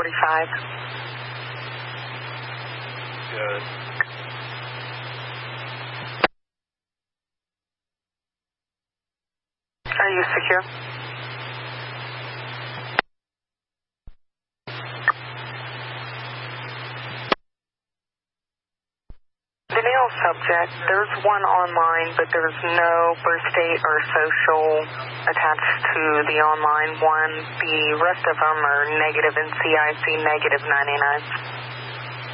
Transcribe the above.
45. Good. Are you secure? The male subject, there's one online, but there's no birth date or social attached to the online one. The rest of them are negative in CIC, negative 99.